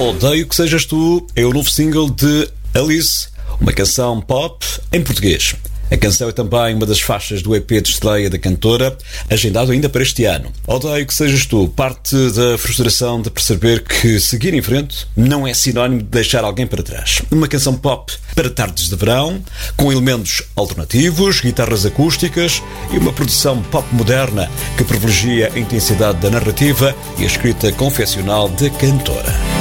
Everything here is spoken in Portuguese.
Odeio que Sejas Tu é o novo single de Alice, uma canção pop em português. A canção é também uma das faixas do EP de estreia da cantora, agendado ainda para este ano. Odeio que Sejas Tu parte da frustração de perceber que seguir em frente não é sinónimo de deixar alguém para trás. Uma canção pop para tardes de verão, com elementos alternativos, guitarras acústicas e uma produção pop moderna que privilegia a intensidade da narrativa e a escrita confessional da cantora.